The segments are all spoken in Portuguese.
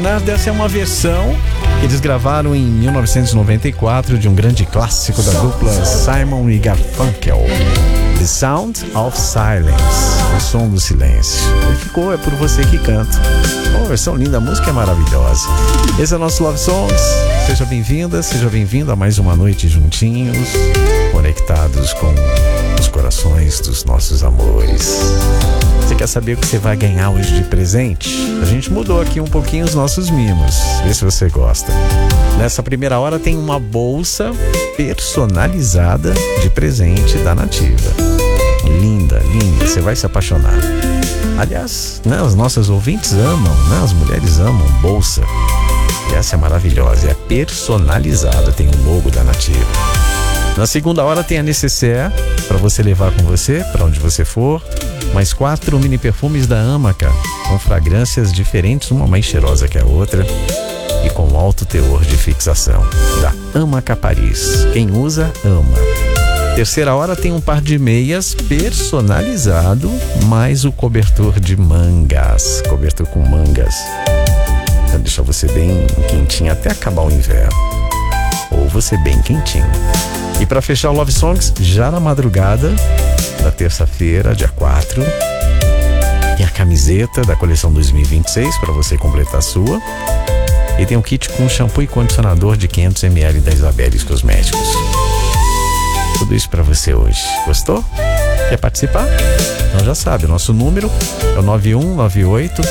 Essa é uma versão que eles gravaram em 1994 de um grande clássico da dupla Simon e Garfunkel, The Sound of Silence, o som do silêncio. Ele ficou, é por você que canta. Oh, versão linda, a música é maravilhosa. Esse é o nosso Love Songs. Seja bem-vinda, seja bem-vindo a mais uma noite juntinhos, conectados com os corações dos nossos amores. Você quer saber o que você vai ganhar hoje de presente? A gente mudou aqui um pouquinho os nossos mimos. Vê se você gosta. Nessa primeira hora tem uma bolsa personalizada de presente da Nativa. Linda, linda. Você vai se apaixonar. Aliás, né, as nossas ouvintes amam, né? As mulheres amam bolsa. E essa é maravilhosa. É personalizada. Tem o logo da Nativa. Na segunda hora tem a necessaire para você levar com você, para onde você for. Mais 4 mini perfumes da Amaca, com fragrâncias diferentes, uma mais cheirosa que a outra e com alto teor de fixação, da Amaca Paris. Quem usa, ama. Terceira hora tem um par de meias personalizado, mais o cobertor de mangas, cobertor com mangas, para deixar você bem quentinho até acabar o inverno, ou você bem quentinho. E para fechar o Love Songs, já na madrugada da terça-feira, dia 4, tem a camiseta da coleção 2026 para você completar a sua. E tem um kit com shampoo e condicionador de 500 ml da Isabeles Cosméticos. Tudo isso para você hoje. Gostou? Quer participar? Então já sabe, o nosso número é o 9198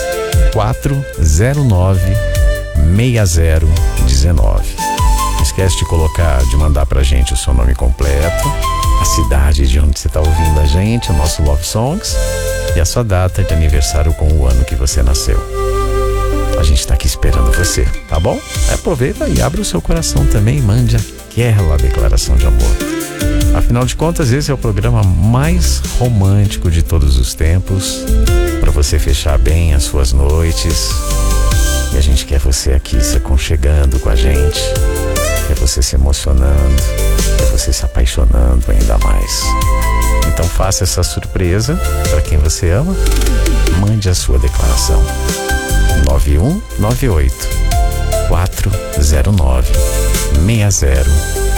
409 6019. Não esquece de mandar pra gente o seu nome completo, a cidade de onde você está ouvindo a gente, o nosso Love Songs e a sua data de aniversário com o ano que você nasceu. A gente está aqui esperando você, tá bom? Aproveita e abre o seu coração também e mande aquela declaração de amor. Afinal de contas, esse é o programa mais romântico de todos os tempos, para você fechar bem as suas noites. E a gente quer você aqui se aconchegando com a gente, quer você se emocionando, quer você se apaixonando ainda mais. Então faça essa surpresa para quem você ama, mande a sua declaração. 9198 409 6019.